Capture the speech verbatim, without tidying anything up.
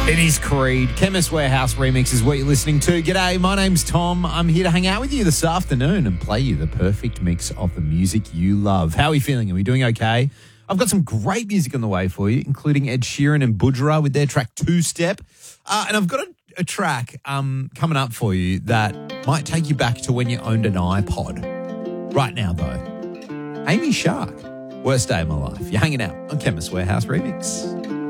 It is Creed. Chemist Warehouse Remix is what you're listening to. G'day, my name's Tom. I'm here to hang out with you this afternoon and play you the perfect mix of the music you love. How are we feeling? Are we doing okay? I've got some great music on the way for you, including Ed Sheeran and Budra with their track Two Step. Uh, and I've got a, a track um, coming up for you that might take you back to when you owned an iPod. Right now, though, Amy Shark, Worst Day of My Life. You're hanging out on Chemist Warehouse Remix.